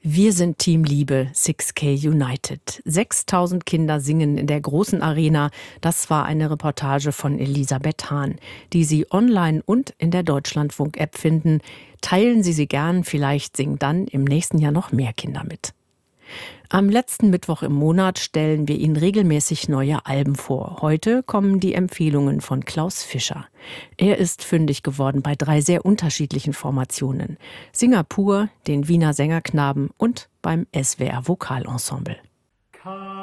Wir sind Team Liebe 6K United. 6000 Kinder singen in der großen Arena. Das war eine Reportage von Elisabeth Hahn, die Sie online und in der Deutschlandfunk-App finden. Teilen Sie sie gern, vielleicht singen dann im nächsten Jahr noch mehr Kinder mit. Am letzten Mittwoch im Monat stellen wir Ihnen regelmäßig neue Alben vor. Heute kommen die Empfehlungen von Klaus Fischer. Er ist fündig geworden bei 3 sehr unterschiedlichen Formationen. Singapur, den Wiener Sängerknaben und beim SWR Vokalensemble.